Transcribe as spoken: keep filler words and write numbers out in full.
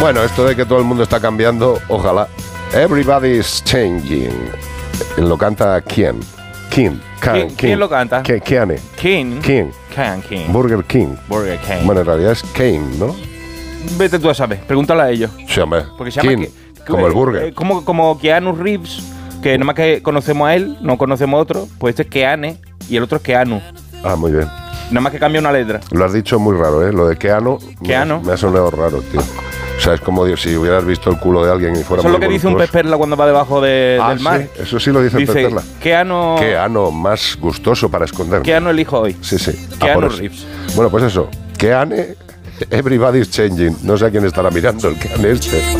Bueno, esto de que todo el mundo está cambiando, ojalá. Everybody's changing. Lo canta quién? King. Can, ¿Quién, King. ¿Quién lo canta? ¿Quién? ¿Quién? King. King. Can, King. Burger King. Burger King. Bueno, en realidad es Kane, ¿no? Vete tú a saber, pregúntale a ellos. Sí, hombre. Porque se llama King, que- como el burger. eh, como, como Keanu Reeves, que nada más que conocemos a él, no conocemos a otro, pues este es Keane y el otro es Keanu. Ah, muy bien. Nada más que cambia una letra. Lo has dicho muy raro, ¿eh? Lo de Keanu. Keanu. Me, me ha sonado raro, tío. O sea, es como Dios, si hubieras visto el culo de alguien y fuera Eso es muy lo que dice un pez voluptuoso. perla cuando va debajo de- Ah, del mar. sí, eso sí lo dice, Dice, el pez perla. Keanu, Keanu, más gustoso para esconderme. Keanu el hijo hoy. Sí, sí. Ah, Keanu por eso. Reeves. Bueno, pues eso. Keane, everybody's changing. No sé a quién estará mirando el Keane este.